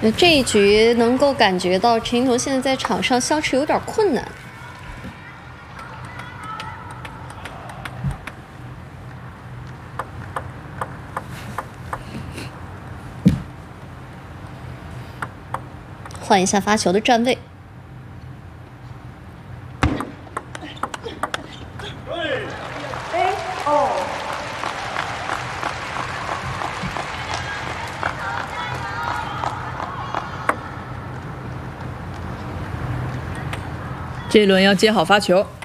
这一局能够感觉到陈一桐现在在场上相持有点困难。换一下发球的站位。 这一轮要接好发球。